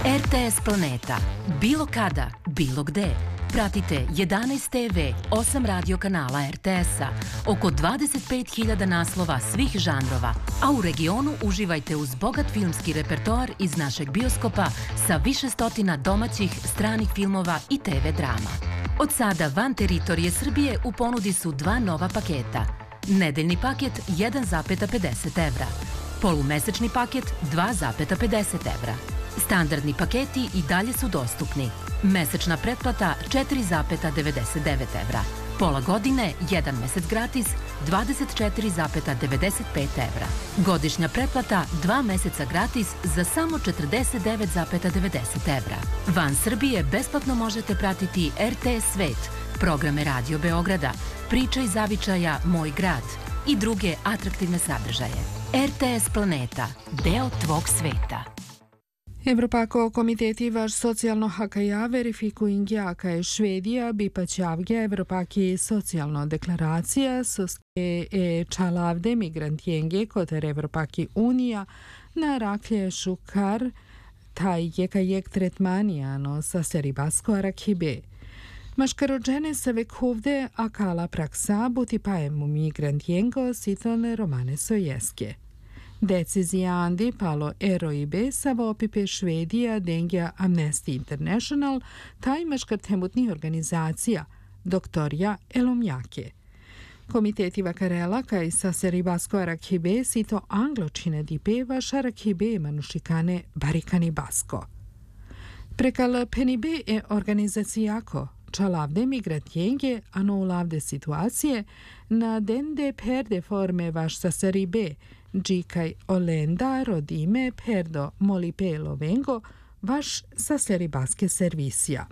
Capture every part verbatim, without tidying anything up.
R T S Planeta. Bilo kada, bilo gde. Pratite jedanaest te ve, osam radio kanala R T S-a, oko dvadeset pet hiljada naslova svih žanrova, a u regionu uživajte uz bogat filmski repertoar iz našeg bioskopa sa više stotina domaćih, stranih filmova i te ve drama. Od sada van teritorije Srbije u ponudi su dva nova paketa. Nedeljni paket jedan zarez pedeset evra, polumesečni paket dva zarez pedeset evra. Standardni paketi i dalje su dostupni. Mesečna pretplata četiri zarez devedeset devet evra. Pola godine, jedan mesec gratis, dvadeset četiri zarez devedeset pet evra. Godišnja pretplata, dva meseca gratis za samo četrdeset devet zarez devedeset evra. Van Srbije besplatno možete pratiti R T S Svet, programe Radio Beograda, Priča iz zavičaja Moj grad i druge atraktivne sadržaje. R T S Planeta, deo tvog sveta. Европако комитетиваш социјално хакаја верификуинги ака е Шведија бипачјавге Европаки социјално декларација соске е чалавде мигрантиенге котер Европаки Унија на ракле шукар тај јека јек третманијано са серибаско аракибе. Машкароджене се вековде акала пракса бути паему мигрантиенго ситон романе сојеске. Decizija Andi palo eroibe savopipe Švedija dengja Amnesty International taj maškartemutnih organizacija, doktorja Elomjake. Komitetiva Karela kaj sa seribasko arakibe sito angločine dipe vaš arakibe manušikane barikani basko. Prekal penibe e organizacijako, čalavde migratjenge ano ulavde situacije na dende perde forme vaš sa seribe, Džikaj Olenda rodime perdo molipelo vengo vaš sa seribaske servisija.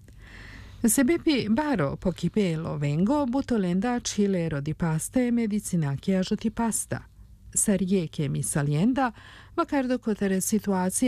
Sebepi baro pokipelo vengo butolenda čile rodipaste medicinakija žutipasta. Sarjeke misalienda, vakardo kotere situacije